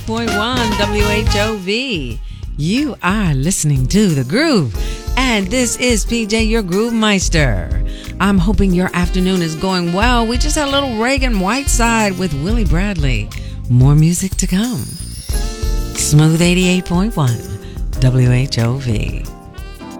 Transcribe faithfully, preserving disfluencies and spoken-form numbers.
point one W H O V. You are listening to The Groove, and this is P J, your Groove Meister. I'm hoping your afternoon is going well. We just had a little Reagan Whiteside with Willie Bradley. More music to come. Smooth eighty-eight point one W H O V.